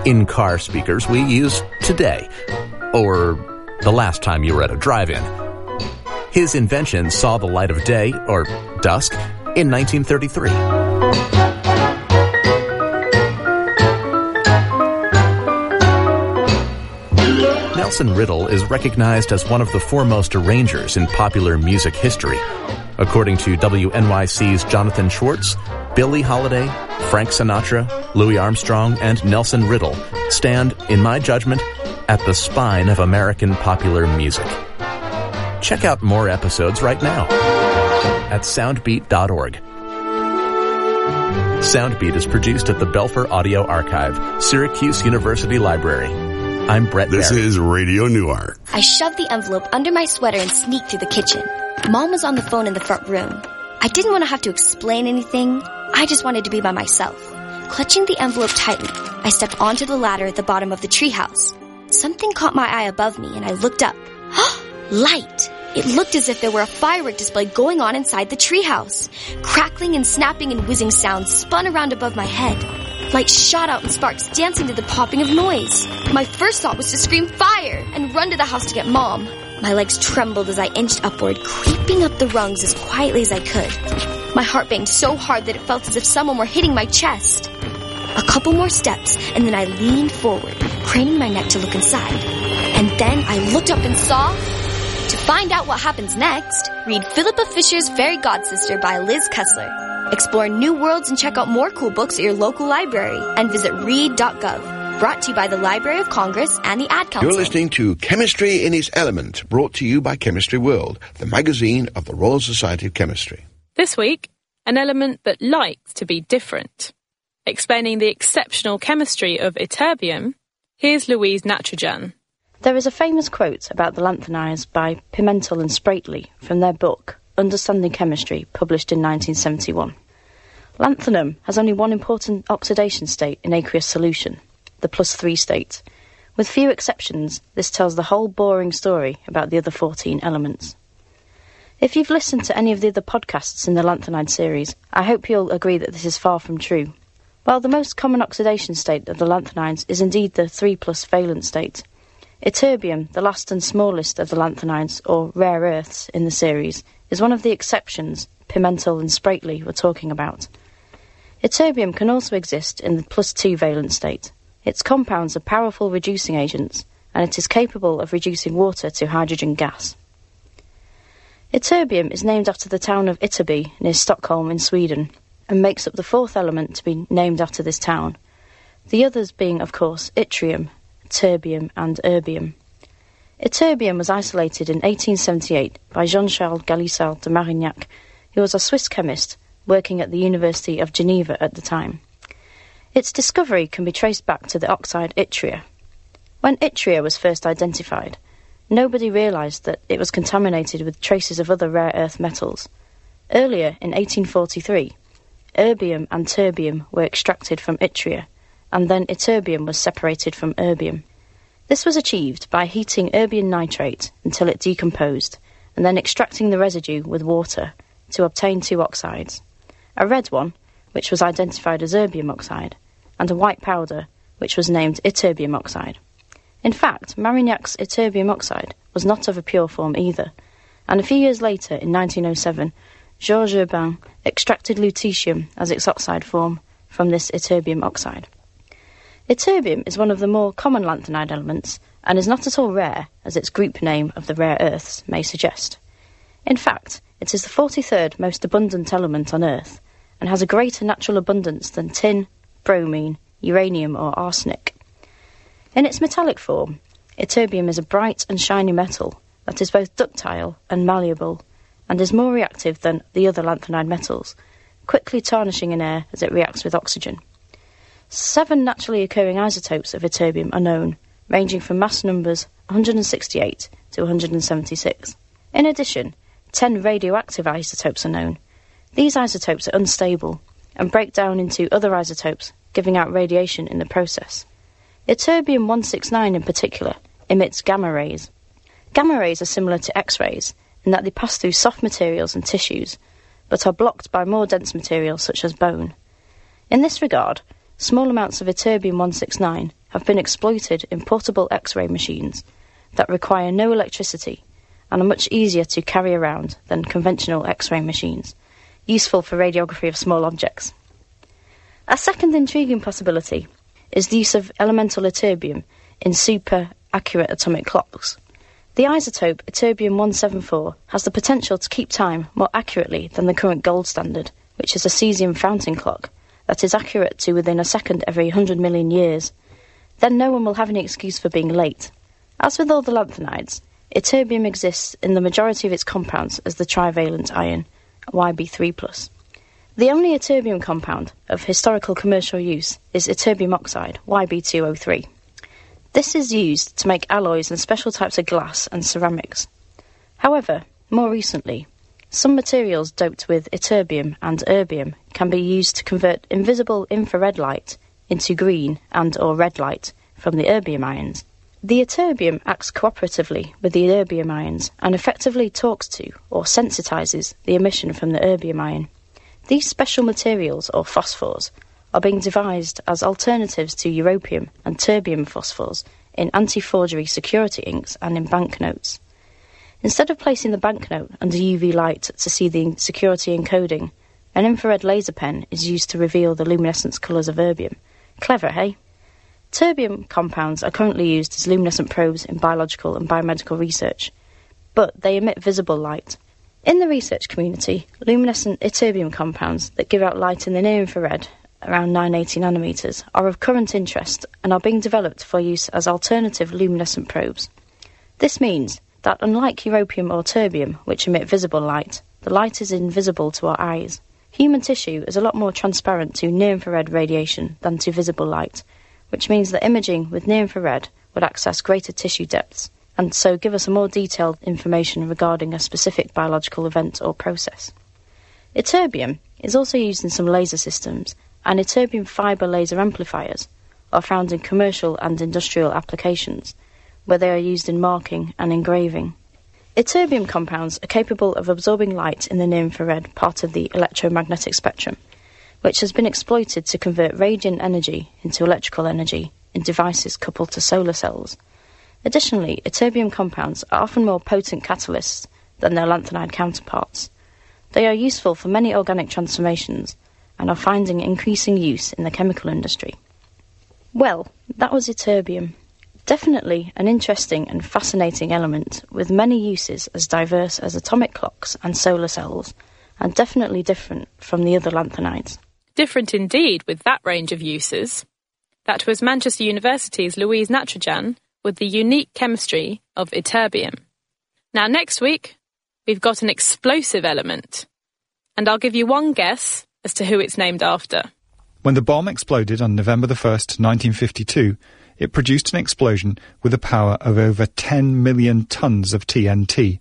in-car speakers we use today, or the last time you were at a drive-in. His invention saw the light of day, or dusk, in 1933. Nelson Riddle is recognized as one of the foremost arrangers in popular music history. According to WNYC's Jonathan Schwartz, Billie Holiday, Frank Sinatra, Louis Armstrong, and Nelson Riddle stand, in my judgment, at the spine of American popular music. Check out more episodes right now at soundbeat.org. Soundbeat is produced at the Belfer Audio Archive, Syracuse University Library. I'm Brett This Barrett. is Radio Newark. I shoved the envelope under my sweater and sneaked through the kitchen. Mom was on the phone in the front room. I didn't want to have to explain anything. I just wanted to be by myself. Clutching the envelope tightly, I stepped onto the ladder at the bottom of the treehouse. Something caught my eye above me, and I looked up. Light! It looked as if there were a firework display going on inside the treehouse. Crackling and snapping and whizzing sounds spun around above my head. Light shot out in sparks, dancing to the popping of noise. My first thought was to scream fire and run to the house to get Mom. My legs trembled as I inched upward, creeping up the rungs as quietly as I could. My heart banged so hard that it felt as if someone were hitting my chest. A couple more steps, and then I leaned forward, craning my neck to look inside. And then I looked up and saw... To find out what happens next, read Philippa Fisher's Fairy Godsister by Liz Kessler. Explore new worlds and check out more cool books at your local library. And visit read.gov. Brought to you by the Library of Congress and the Ad Council. You're listening to Chemistry in its Element, brought to you by Chemistry World, the magazine of the Royal Society of Chemistry. This week, an element that likes to be different. Explaining the exceptional chemistry of ytterbium, here's Louise Natrajan. There is a famous quote about the lanthanides by Pimentel and Sprately from their book, Understanding Chemistry, published in 1971. Lanthanum has only one important oxidation state in aqueous solution, the +3 state. With few exceptions, this tells the whole boring story about the other 14 elements. If you've listened to any of the other podcasts in the lanthanide series, I hope you'll agree that this is far from true. While the most common oxidation state of the lanthanides is indeed the 3+ valent state, ytterbium, the last and smallest of the lanthanides, or rare earths, in the series, is one of the exceptions Pimentel and Sprately were talking about. Ytterbium can also exist in the +2 valent state. Its compounds are powerful reducing agents, and it is capable of reducing water to hydrogen gas. Ytterbium is named after the town of Ytterby near Stockholm in Sweden, and makes up the fourth element to be named after this town, the others being, of course, yttrium, terbium and erbium. Ytterbium was isolated in 1878 by Jean-Charles Galissard de Marignac, who was a Swiss chemist working at the University of Geneva at the time. Its discovery can be traced back to the oxide yttria. When yttria was first identified, nobody realised that it was contaminated with traces of other rare earth metals. Earlier, in 1843, erbium and terbium were extracted from yttria, and then ytterbium was separated from erbium. This was achieved by heating erbium nitrate until it decomposed, and then extracting the residue with water to obtain two oxides, a red one, which was identified as erbium oxide, and a white powder, which was named ytterbium oxide. In fact, Marignac's ytterbium oxide was not of a pure form either, and a few years later, in 1907, Georges Urbain extracted lutetium as its oxide form from this ytterbium oxide. Ytterbium is one of the more common lanthanide elements and is not at all rare, as its group name of the rare earths may suggest. In fact, it is the 43rd most abundant element on Earth and has a greater natural abundance than tin, bromine, uranium or arsenic. In its metallic form, ytterbium is a bright and shiny metal that is both ductile and malleable and is more reactive than the other lanthanide metals, quickly tarnishing in air as it reacts with oxygen. 7 naturally occurring isotopes of ytterbium are known, ranging from mass numbers 168 to 176. In addition, 10 radioactive isotopes are known. These isotopes are unstable and break down into other isotopes, giving out radiation in the process. Ytterbium-169 in particular emits gamma rays. Gamma rays are similar to X-rays in that they pass through soft materials and tissues, but are blocked by more dense materials such as bone. In this regard, small amounts of ytterbium-169 have been exploited in portable X-ray machines that require no electricity and are much easier to carry around than conventional X-ray machines, useful for radiography of small objects. A second intriguing possibility is the use of elemental ytterbium in super-accurate atomic clocks. The isotope ytterbium-174 has the potential to keep time more accurately than the current gold standard, which is a cesium fountain clock that is accurate to within a second every 100 million years. Then no one will have any excuse for being late. As with all the lanthanides, ytterbium exists in the majority of its compounds as the trivalent ion, Yb3+. The only ytterbium compound of historical commercial use is ytterbium oxide, Yb2O3. This is used to make alloys and special types of glass and ceramics. However, more recently, some materials doped with ytterbium and erbium can be used to convert invisible infrared light into green and or red light from the erbium ions. The ytterbium acts cooperatively with the erbium ions and effectively talks to or sensitizes the emission from the erbium ion. These special materials, or phosphors, are being devised as alternatives to europium and terbium phosphors in anti-forgery security inks and in banknotes. Instead of placing the banknote under UV light to see the security encoding, an infrared laser pen is used to reveal the luminescence colours of erbium. Clever, hey? Terbium compounds are currently used as luminescent probes in biological and biomedical research, but they emit visible light. In the research community, luminescent ytterbium compounds that give out light in the near-infrared, around 980 nanometers, are of current interest and are being developed for use as alternative luminescent probes. This means that unlike europium or terbium, which emit visible light, the light is invisible to our eyes. Human tissue is a lot more transparent to near-infrared radiation than to visible light, which means that imaging with near-infrared would access greater tissue depths, and so give us a more detailed information regarding a specific biological event or process. Ytterbium is also used in some laser systems, and ytterbium fibre laser amplifiers are found in commercial and industrial applications, where they are used in marking and engraving. Ytterbium compounds are capable of absorbing light in the near-infrared part of the electromagnetic spectrum, which has been exploited to convert radiant energy into electrical energy in devices coupled to solar cells. Additionally, ytterbium compounds are often more potent catalysts than their lanthanide counterparts. They are useful for many organic transformations and are finding increasing use in the chemical industry. Well, that was ytterbium. Definitely an interesting and fascinating element with many uses as diverse as atomic clocks and solar cells, and definitely different from the other lanthanides. Different indeed with that range of uses. That was Manchester University's Louise Natarajan with the unique chemistry of ytterbium. Now next week, we've got an explosive element, and I'll give you one guess as to who it's named after. When the bomb exploded on November the 1st, 1952, it produced an explosion with a power of over 10 million tons of TNT,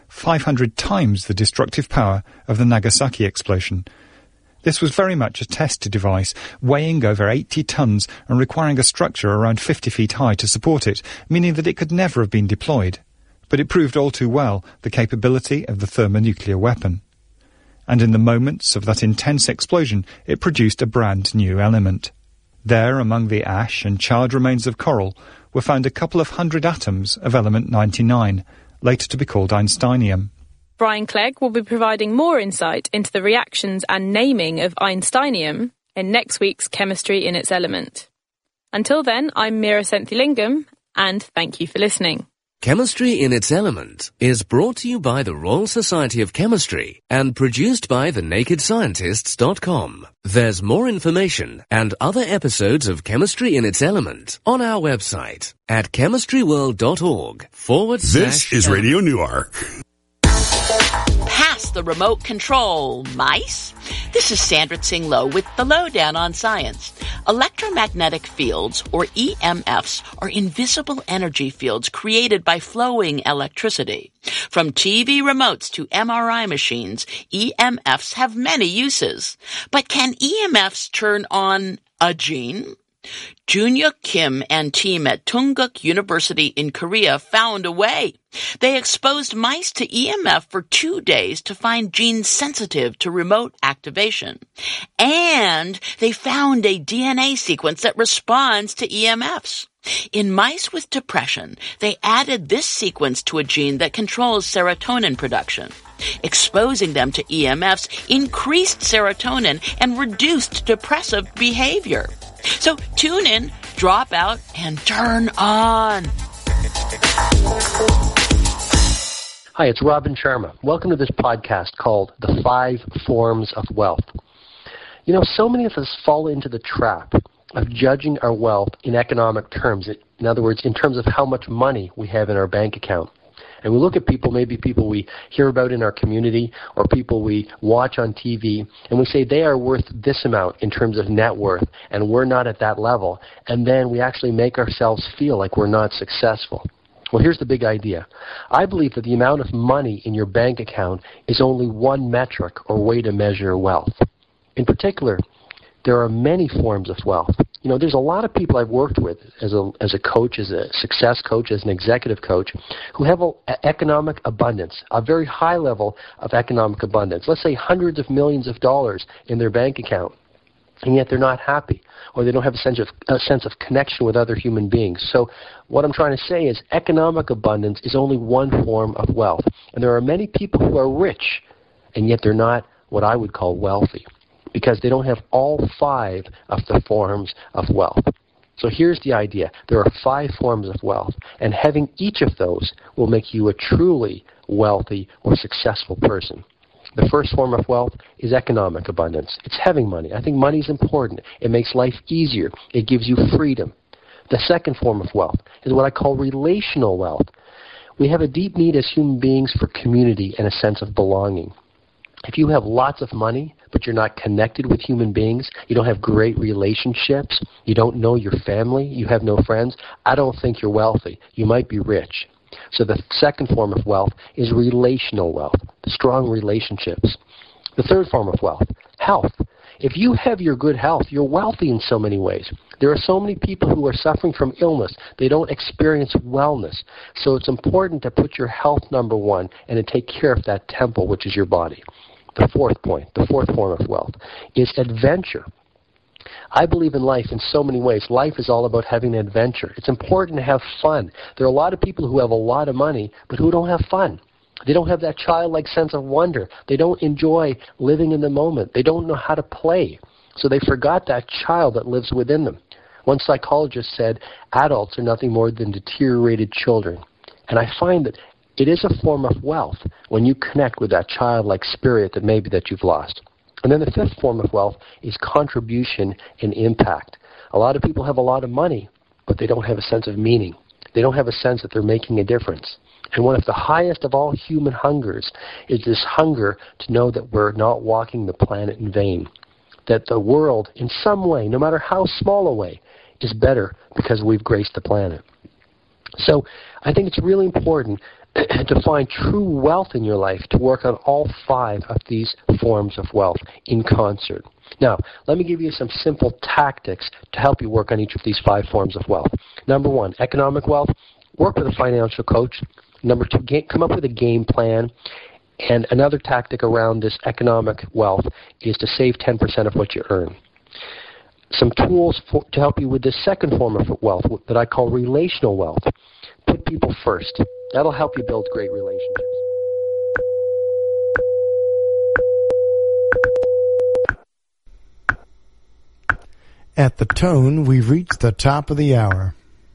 500 times the destructive power of the Nagasaki explosion. This was very much a test device, weighing over 80 tons and requiring a structure around 50 feet high to support it, meaning that it could never have been deployed. But it proved all too well the capability of the thermonuclear weapon. And in the moments of that intense explosion, it produced a brand new element. There, among the ash and charred remains of coral, were found a couple of hundred atoms of element 99, later to be called Einsteinium. Brian Clegg will be providing more insight into the reactions and naming of Einsteinium in next week's Chemistry in its Element. Until then, I'm Mira Senthilingam, and thank you for listening. Chemistry in its Element is brought to you by the Royal Society of Chemistry and produced by thenakedscientists.com. There's more information and other episodes of Chemistry in its Element on our website at chemistryworld.org/. This is Radio Newark. Pass the remote control, mice. This is Sandra Tsing Loh with the Lowdown on Science. Electromagnetic fields, or EMFs, are invisible energy fields created by flowing electricity. From TV remotes to MRI machines, EMFs have many uses. But can EMFs turn on a gene? Junya Kim and team at Tungguk University in Korea found a way. They exposed mice to EMF for 2 days to find genes sensitive to remote activation. And they found a DNA sequence that responds to EMFs. In mice with depression, they added this sequence to a gene that controls serotonin production. Exposing them to EMFs increased serotonin and reduced depressive behavior. So tune in, drop out, and turn on. Hi, it's Robin Sharma. Welcome to this podcast called The 5 Forms of Wealth. You know, so many of us fall into the trap of judging our wealth in economic terms. In other words, in terms of how much money we have in our bank account. And we look at people, maybe people we hear about in our community or people we watch on TV, and we say they are worth this amount in terms of net worth, and we're not at that level. And then we actually make ourselves feel like we're not successful. Well, here's the big idea. I believe that the amount of money in your bank account is only one metric or way to measure wealth. In particular, there are many forms of wealth. You know, there's a lot of people I've worked with as a coach, as a success coach, as an executive coach, who have economic abundance, a very high level of economic abundance. Let's say hundreds of millions of dollars in their bank account, and yet they're not happy, or they don't have a sense of connection with other human beings. So what I'm trying to say is economic abundance is only one form of wealth. And there are many people who are rich, and yet they're not what I would call wealthy, because they don't have all 5 of the forms of wealth. So here's the idea. There are 5 forms of wealth, and having each of those will make you a truly wealthy or successful person. The first form of wealth is economic abundance. It's having money. I think money is important. It makes life easier. It gives you freedom. The second form of wealth is what I call relational wealth. We have a deep need as human beings for community and a sense of belonging. If you have lots of money, but you're not connected with human beings, you don't have great relationships, you don't know your family, you have no friends, I don't think you're wealthy. You might be rich. So the second form of wealth is relational wealth, strong relationships. The third form of wealth, health. If you have your good health, you're wealthy in so many ways. There are so many people who are suffering from illness. They don't experience wellness. So it's important to put your health number one and to take care of that temple, which is your body. The fourth point, the fourth form of wealth, is adventure. I believe in life in so many ways. Life is all about having an adventure. It's important to have fun. There are a lot of people who have a lot of money, but who don't have fun. They don't have that childlike sense of wonder. They don't enjoy living in the moment. They don't know how to play. So they forgot that child that lives within them. One psychologist said, adults are nothing more than deteriorated children. And I find that it is a form of wealth when you connect with that childlike spirit that you've lost. And then the fifth form of wealth is contribution and impact. A lot of people have a lot of money, but they don't have a sense of meaning. They don't have a sense that they're making a difference. And one of the highest of all human hungers is this hunger to know that we're not walking the planet in vain. That the world, in some way, no matter how small a way, is better because we've graced the planet. So I think it's really important to find true wealth in your life, to work on all 5 of these forms of wealth in concert. Now, let me give you some simple tactics to help you work on each of these 5 forms of wealth. Number 1, economic wealth. Work with a financial coach. Number 2, come up with a game plan. And another tactic around this economic wealth is to save 10% of what you earn. Some tools to help you with this second form of wealth that I call relational wealth. Put people first. That'll help you build great relationships. At the tone, we've reached the top of the hour.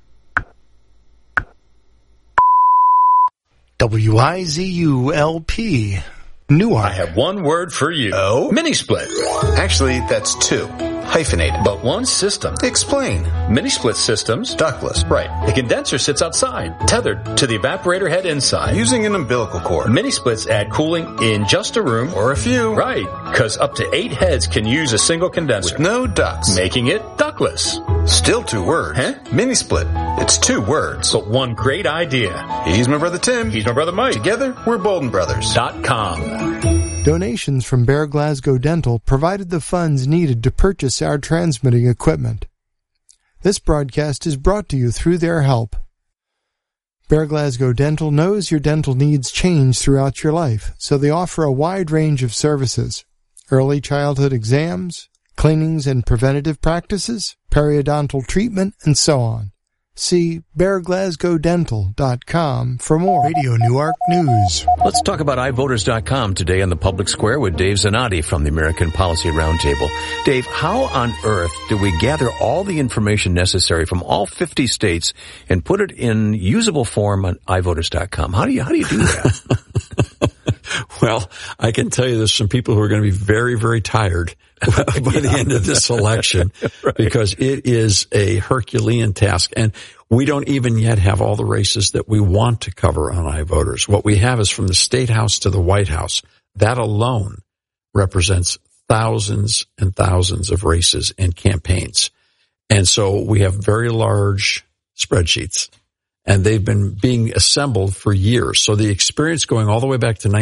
WIZU-LP, Newark. I have one word for you. Oh? Mini-split. Actually, that's 2. Hyphenated. But one system. Explain. Mini-split systems. Ductless. Right. The condenser sits outside, tethered to the evaporator head inside. Using an umbilical cord. Mini-splits add cooling in just a room. Or a few. Right. Because up to 8 heads can use a single condenser. With no ducts. Making it ductless. Still 2 words. Huh? Mini-split. It's 2 words. But one great idea. He's my brother Tim. He's my brother Mike. Together, we're Bolden Brothers. .com. Donations from Bear Glasgow Dental provided the funds needed to purchase our transmitting equipment. This broadcast is brought to you through their help. Bear Glasgow Dental knows your dental needs change throughout your life, so they offer a wide range of services. Early childhood exams, cleanings and preventative practices, periodontal treatment, and so on. See BearGlasgowDental.com for more. Radio Newark News. Let's talk about iVoters.com today in the Public Square with Dave Zanotti from the American Policy Roundtable. Dave, how on earth do we gather all the information necessary from all 50 states and put it in usable form on iVoters.com? How do you do that? Well, I can tell you there's some people who are going to be very, very tired by the end of this election, right, because it is a Herculean task. And we don't even yet have all the races that we want to cover on iVoters. What we have is from the State House to the White House. That alone represents thousands and thousands of races and campaigns. And so we have very large spreadsheets, and they've been being assembled for years. So the experience going all the way back to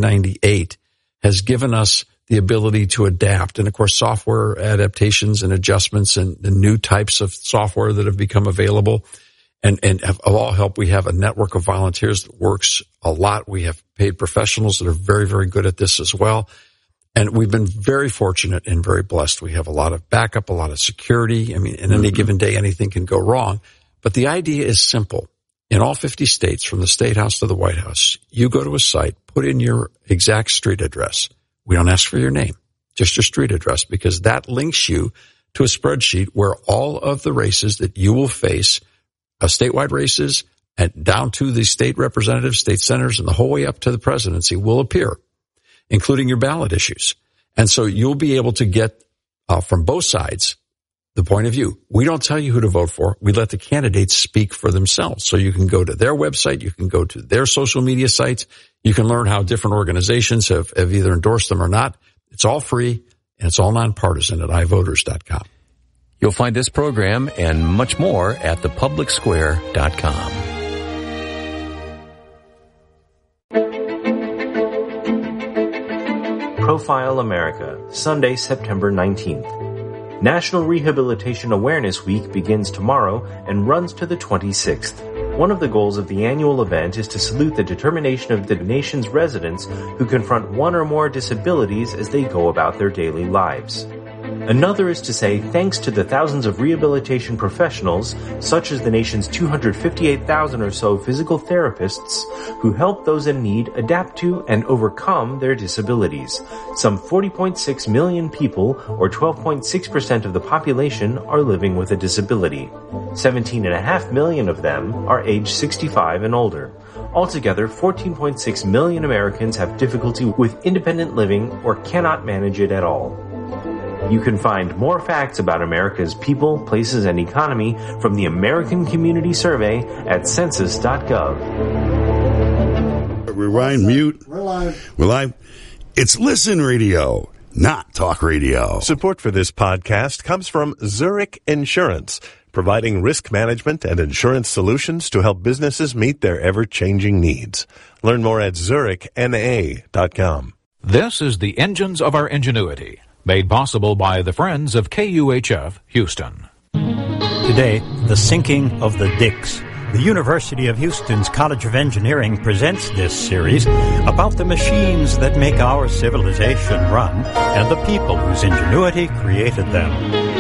1998 has given us the ability to adapt. And, of course, software adaptations and adjustments and the new types of software that have become available. And of all help, we have a network of volunteers that works a lot. We have paid professionals that are very, very good at this as well. And we've been very fortunate and very blessed. We have a lot of backup, a lot of security. I mean, in any given day, anything can go wrong. But the idea is simple. In all 50 states, from the State House to the White House, you go to a site, put in your exact street address. We don't ask for your name, just your street address, because that links you to a spreadsheet where all of the races that you will face, statewide races, and down to the state representatives, state senators, and the whole way up to the presidency will appear, including your ballot issues. And so you'll be able to get from both sides the point of view. We don't tell you who to vote for. We let the candidates speak for themselves. So you can go to their website. You can go to their social media sites. You can learn how different organizations have either endorsed them or not. It's all free, and it's all nonpartisan at iVoters.com. You'll find this program and much more at thepublicsquare.com. Profile America, Sunday, September 19th. National Rehabilitation Awareness Week begins tomorrow and runs to the 26th. One of the goals of the annual event is to salute the determination of the nation's residents who confront one or more disabilities as they go about their daily lives. Another is to say thanks to the thousands of rehabilitation professionals, such as the nation's 258,000 or so physical therapists, who help those in need adapt to and overcome their disabilities. Some 40.6 million people, or 12.6% of the population, are living with a disability. 17.5 million of them are age 65 and older. Altogether, 14.6 million Americans have difficulty with independent living or cannot manage it at all. You can find more facts about America's people, places, and economy from the American Community Survey at census.gov. Rewind, mute. We're live. It's Listen Radio, not Talk Radio. Support for this podcast comes from Zurich Insurance, providing risk management and insurance solutions to help businesses meet their ever-changing needs. Learn more at zurichna.com. This is the Engines of Our Ingenuity, made possible by the Friends of KUHF Houston. Today, the sinking of the Dix. The University of Houston's College of Engineering presents this series about the machines that make our civilization run and the people whose ingenuity created them.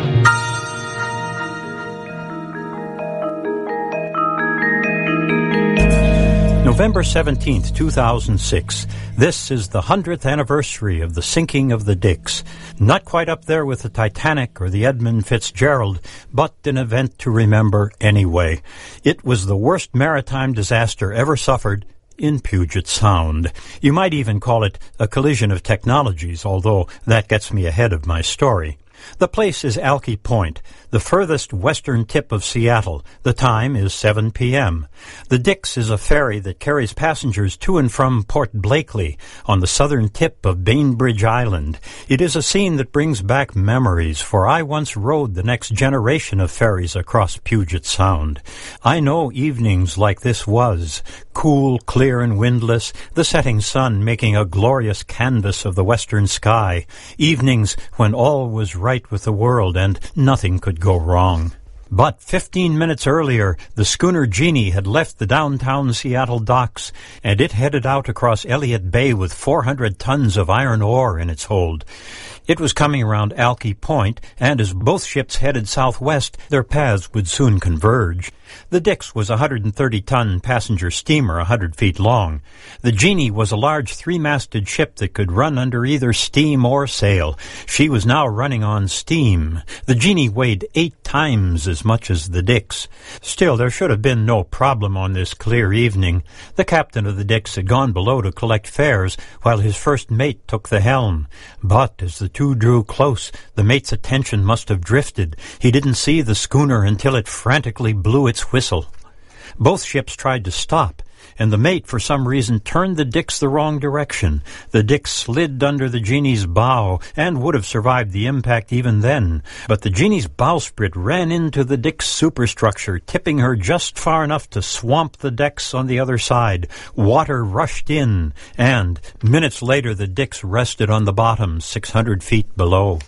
November 17th, 2006. This is the 100th anniversary of the sinking of the Dix. Not quite up there with the Titanic or the Edmund Fitzgerald, but an event to remember anyway. It was the worst maritime disaster ever suffered in Puget Sound. You might even call it a collision of technologies, although that gets me ahead of my story. The place is Alki Point, the furthest western tip of Seattle. The time is 7 p.m. The Dix is a ferry that carries passengers to and from Port Blakely on the southern tip of Bainbridge Island. It is a scene that brings back memories, for I once rode the next generation of ferries across Puget Sound. I know evenings like this was, cool, clear, and windless, the setting sun making a glorious canvas of the western sky, evenings when all was right with the world and nothing could go wrong. But 15 minutes earlier, the schooner Jeannie had left the downtown Seattle docks, and it headed out across Elliott Bay with 400 tons of iron ore in its hold. It was coming around Alki Point, and as both ships headed southwest, their paths would soon converge. The Dix was a 130-ton passenger steamer 100 feet long. The Jeannie was a large 3-masted ship that could run under either steam or sail. She was now running on steam. The Jeannie weighed 8 times as much as the Dix. Still, there should have been no problem on this clear evening. The captain of the Dix had gone below to collect fares, while his first mate took the helm. But as the two drew close, the mate's attention must have drifted. He didn't see the schooner until it frantically blew its whistle. Both ships tried to stop, and the mate, for some reason, turned the Dix the wrong direction. The Dix slid under the Jeannie's bow, and would have survived the impact even then. But the Jeannie's bowsprit ran into the Dix superstructure, tipping her just far enough to swamp the decks on the other side. Water rushed in, and minutes later the Dix rested on the bottom, 600 feet below.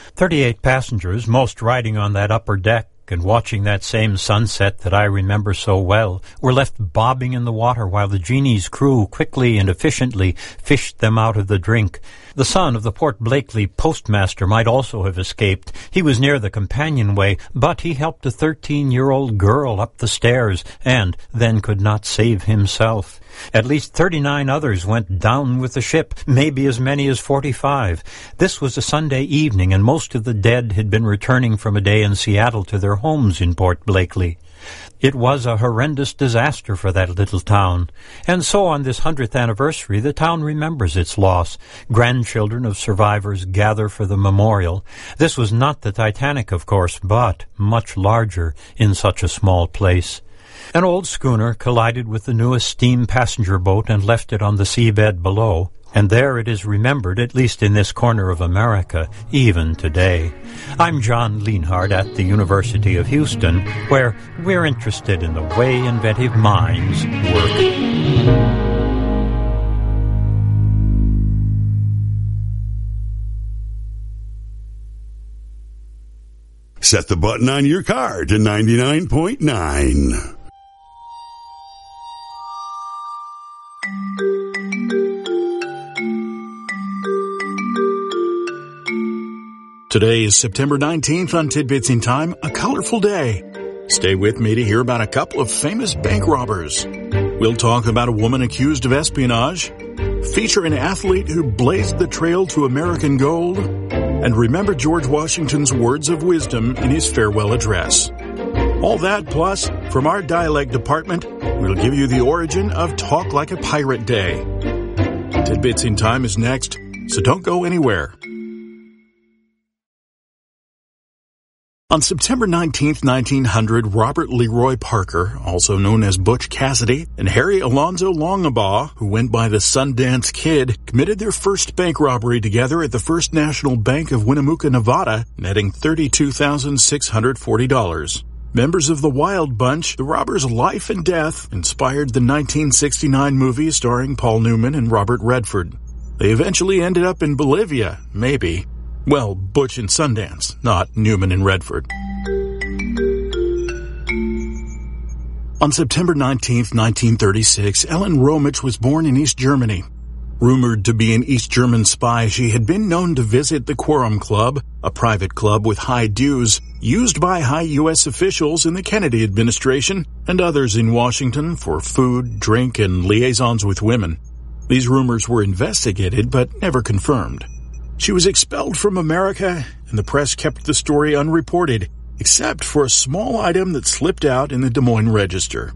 38 passengers, most riding on that upper deck, and watching that same sunset that I remember so well, were left bobbing in the water while the Jeannie's crew quickly and efficiently fished them out of the drink. The son of the Port Blakely postmaster might also have escaped. He was near the companionway, but he helped a 13-year-old girl up the stairs, and then could not save himself. At least 39 others went down with the ship, maybe as many as 45. This was a Sunday evening, and most of the dead had been returning from a day in Seattle to their homes in Port Blakely. It was a horrendous disaster for that little town. And so on this 100th anniversary, the town remembers its loss. Grandchildren of survivors gather for the memorial. This was not the Titanic, of course, but much larger in such a small place. An old schooner collided with the newest steam passenger boat and left it on the seabed below, and there it is remembered, at least in this corner of America, even today. I'm John Lienhard at the University of Houston, where we're interested in the way inventive minds work. Set the button on your car to 99.9. Today is September 19th on Tidbits in Time, a colorful day. Stay with me to hear about a couple of famous bank robbers. We'll talk about a woman accused of espionage, feature an athlete who blazed the trail to American gold, and remember George Washington's words of wisdom in his farewell address. All that plus, from our dialect department, we'll give you the origin of Talk Like a Pirate Day. Tidbits in Time is next, so don't go anywhere. On September 19, 1900, Robert Leroy Parker, also known as Butch Cassidy, and Harry Alonzo Longabaugh, who went by the Sundance Kid, committed their first bank robbery together at the First National Bank of Winnemucca, Nevada, netting $32,640. Members of the Wild Bunch, the robbers' life and death inspired the 1969 movie starring Paul Newman and Robert Redford. They eventually ended up in Bolivia, maybe. Well, Butch and Sundance, not Newman and Redford. On September 19, 1936, Ellen Romich was born in East Germany. Rumored to be an East German spy, she had been known to visit the Quorum Club, a private club with high dues, used by high U.S. officials in the Kennedy administration and others in Washington for food, drink, and liaisons with women. These rumors were investigated but never confirmed. She was expelled from America, and the press kept the story unreported, except for a small item that slipped out in the Des Moines Register.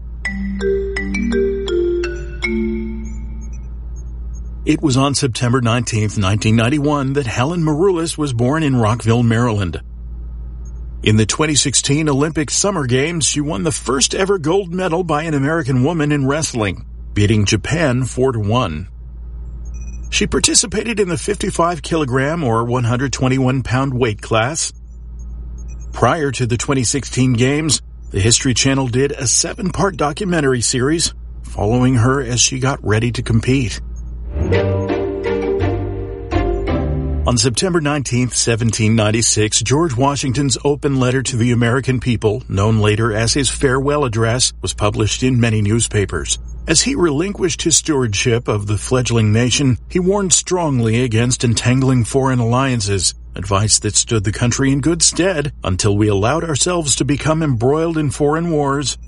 It was on September 19, 1991, that Helen Maroulis was born in Rockville, Maryland. In the 2016 Olympic Summer Games, she won the first ever gold medal by an American woman in wrestling, beating Japan 4-1. She participated in the 55-kilogram or 121-pound weight class. Prior to the 2016 Games, the History Channel did a 7-part documentary series following her as she got ready to compete. On September 19, 1796, George Washington's open letter to the American people, known later as his farewell address, was published in many newspapers. As he relinquished his stewardship of the fledgling nation, he warned strongly against entangling foreign alliances, advice that stood the country in good stead until we allowed ourselves to become embroiled in foreign wars